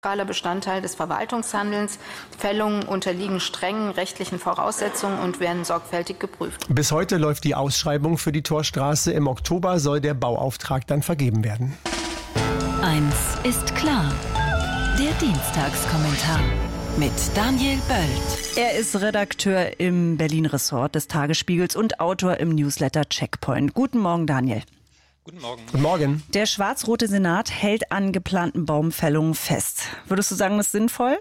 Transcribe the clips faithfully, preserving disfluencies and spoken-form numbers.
Bestandteil des Verwaltungshandelns. Fällungen unterliegen strengen rechtlichen Voraussetzungen und werden sorgfältig geprüft. Bis heute läuft die Ausschreibung für die Torstraße. Im Oktober soll der Bauauftrag dann vergeben werden. Eins ist klar. Der Dienstagskommentar mit Daniel Böld. Er ist Redakteur im Berlin-Ressort des Tagesspiegels und Autor im Newsletter Checkpoint. Guten Morgen, Daniel. Guten Morgen. Guten Morgen. Der schwarz-rote Senat hält an geplanten Baumfällungen fest. Würdest du sagen, das ist sinnvoll?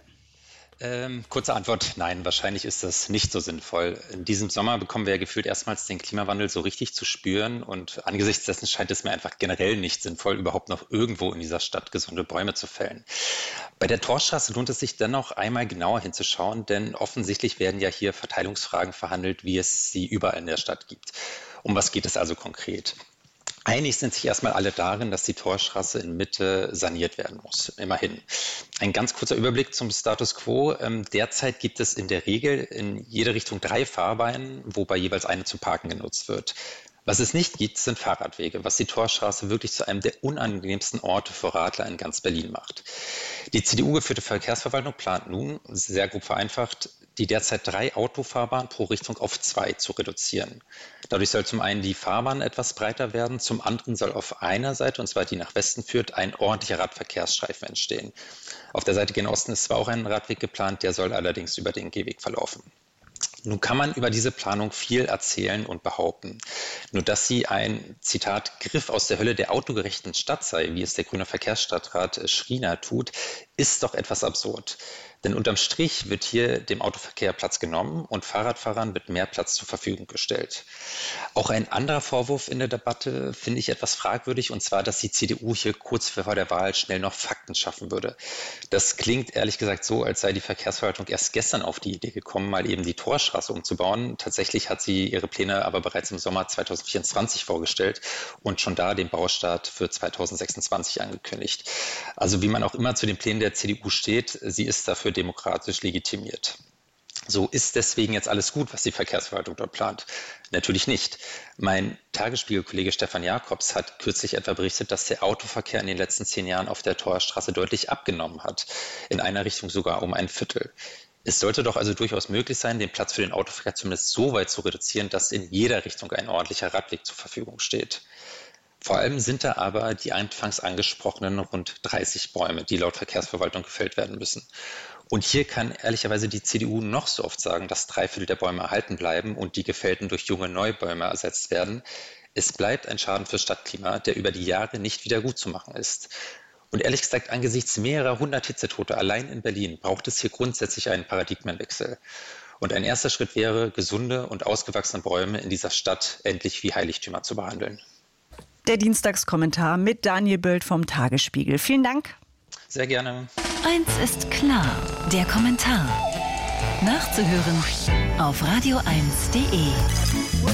Ähm, kurze Antwort, nein, wahrscheinlich ist das nicht so sinnvoll. In diesem Sommer bekommen wir ja gefühlt erstmals den Klimawandel so richtig zu spüren und angesichts dessen scheint es mir einfach generell nicht sinnvoll, überhaupt noch irgendwo in dieser Stadt gesunde Bäume zu fällen. Bei der Torstraße lohnt es sich dennoch einmal genauer hinzuschauen, denn offensichtlich werden ja hier Verteilungsfragen verhandelt, wie es sie überall in der Stadt gibt. Um was geht es also konkret? Einig sind sich erstmal alle darin, dass die Torstraße in Mitte saniert werden muss. Immerhin. Ein ganz kurzer Überblick zum Status quo. Ähm, derzeit gibt es in der Regel in jede Richtung drei Fahrbahnen, wobei jeweils eine zum Parken genutzt wird. Was es nicht gibt, sind Fahrradwege, was die Torstraße wirklich zu einem der unangenehmsten Orte für Radler in ganz Berlin macht. Die C D U-geführte Verkehrsverwaltung plant nun, sehr grob vereinfacht, die derzeit drei Autofahrbahnen pro Richtung auf zwei zu reduzieren. Dadurch soll zum einen die Fahrbahn etwas breiter werden, zum anderen soll auf einer Seite, und zwar die nach Westen führt, ein ordentlicher Radverkehrsstreifen entstehen. Auf der Seite gen Osten ist zwar auch ein Radweg geplant, der soll allerdings über den Gehweg verlaufen. Nun kann man über diese Planung viel erzählen und behaupten. Nur dass sie ein, Zitat, Griff aus der Hölle der autogerechten Stadt sei, wie es der grüne Verkehrsstadtrat Schriener tut, ist doch etwas absurd. Denn unterm Strich wird hier dem Autoverkehr Platz genommen und Fahrradfahrern wird mehr Platz zur Verfügung gestellt. Auch ein anderer Vorwurf in der Debatte finde ich etwas fragwürdig, und zwar, dass die C D U hier kurz vor der Wahl schnell noch Fakten schaffen würde. Das klingt ehrlich gesagt so, als sei die Verkehrsverwaltung erst gestern auf die Idee gekommen, mal eben die Torstraße umzubauen. Tatsächlich hat sie ihre Pläne aber bereits im Sommer zweitausendvierundzwanzig vorgestellt und schon da den Baustart für zweitausendsechsundzwanzig angekündigt. Also wie man auch immer zu den Plänen der C D U steht, sie ist dafür demokratisch legitimiert. So ist deswegen jetzt alles gut, was die Verkehrsverwaltung dort plant? Natürlich nicht. Mein Tagesspiegel-Kollege Stefan Jakobs hat kürzlich etwa berichtet, dass der Autoverkehr in den letzten zehn Jahren auf der Torstraße deutlich abgenommen hat. In einer Richtung sogar um ein Viertel. Es sollte doch also durchaus möglich sein, den Platz für den Autoverkehr zumindest so weit zu reduzieren, dass in jeder Richtung ein ordentlicher Radweg zur Verfügung steht. Vor allem sind da aber die anfangs angesprochenen rund dreißig Bäume, die laut Verkehrsverwaltung gefällt werden müssen. Und hier kann ehrlicherweise die C D U noch so oft sagen, dass drei Viertel der Bäume erhalten bleiben und die gefällten durch junge Neubäume ersetzt werden. Es bleibt ein Schaden fürs Stadtklima, der über die Jahre nicht wieder gut zu machen ist. Und ehrlich gesagt, angesichts mehrerer hundert Hitzetote allein in Berlin braucht es hier grundsätzlich einen Paradigmenwechsel. Und ein erster Schritt wäre, gesunde und ausgewachsene Bäume in dieser Stadt endlich wie Heiligtümer zu behandeln. Der Dienstagskommentar mit Daniel Böld vom Tagesspiegel. Vielen Dank. Sehr gerne. Eins ist klar, der Kommentar. Nachzuhören auf radio eins punkt de.